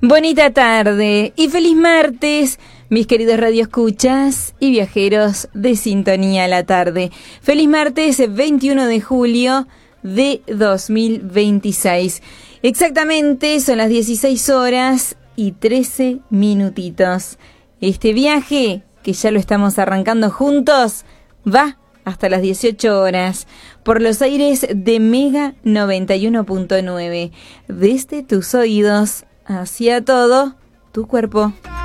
Bonita tarde y feliz martes, mis queridos radioescuchas y viajeros de Sintonía a la Tarde. Feliz martes 21 de julio de 2026. Exactamente, son las 16 horas y 13 minutitos. Este viaje, que ya lo estamos arrancando juntos, va hasta las 18 horas por los aires de Mega 91.9. Desde tus oídos hacia todo tu cuerpo.